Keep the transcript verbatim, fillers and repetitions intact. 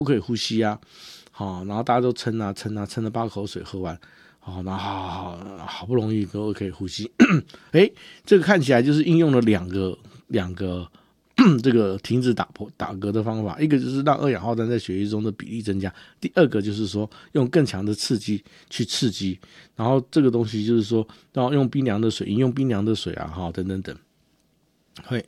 不可以呼吸啊，好，然后大家都撑啊撑啊撑了八口水喝完，好，那好好好好不容易都可以呼吸，哎，这个看起来就是应用了两个两个这个停止打破打嗝的方法，一个就是让二氧化碳在血液中的比例增加，第二个就是说用更强的刺激去刺激，然后这个东西就是说，然后用冰凉的水，饮用冰凉的水啊，哈，等等等。会